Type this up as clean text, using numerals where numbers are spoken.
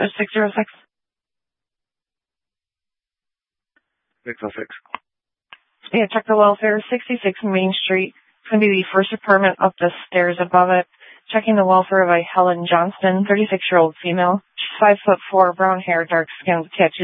606. 606. Yeah, check the welfare, 66 Main Street. It's going to be the first apartment up the stairs above it. Checking the welfare of a Helen Johnston, 36-year-old female. She's 5'4", brown hair, dark skin, tattoos.